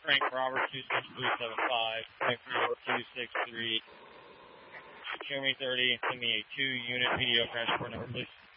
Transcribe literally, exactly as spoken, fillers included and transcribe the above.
Frank Robert two six three seven five, Frank Robert two six three. Show me thirty, send me a two unit video crash report number, please.